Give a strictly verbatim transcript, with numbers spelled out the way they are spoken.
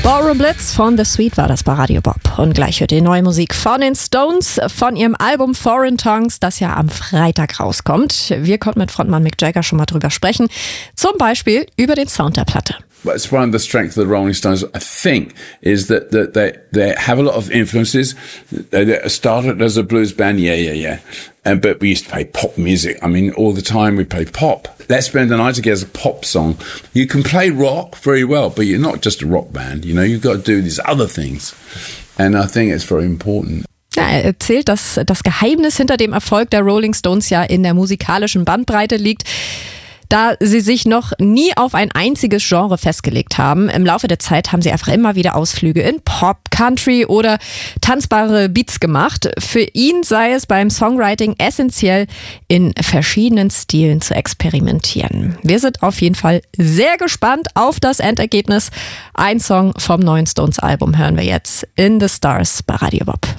Ballroom Blitz von The Sweet war das bei Radio Bob. Und gleich hört ihr neue Musik von den Stones, von ihrem Album Foreign Tongues, das ja am Freitag rauskommt. Wir konnten mit Frontmann Mick Jagger schon mal drüber sprechen. Zum Beispiel über den Sound der Platte. But it's one of the strengths of the Rolling Stones, I think, is that, that they, they have a lot of influences. They, they started as a blues band, yeah, yeah, yeah. And, but we used to play pop music. I mean, all the time we play pop. Let's Spend the Night Together is a pop song. You can play rock very well, but you're not just a rock band. You know, you've got to do these other things. And I think it's very important. Ja, er erzählt, dass das Geheimnis hinter dem Erfolg der Rolling Stones ja in der musikalischen Bandbreite liegt, da sie sich noch nie auf ein einziges Genre festgelegt haben. Im Laufe der Zeit haben sie einfach immer wieder Ausflüge in Pop, Country oder tanzbare Beats gemacht. Für ihn sei es beim Songwriting essentiell, in verschiedenen Stilen zu experimentieren. Wir sind auf jeden Fall sehr gespannt auf das Endergebnis. Ein Song vom neuen Stones-Album hören wir jetzt, In the Stars bei Radio Bob.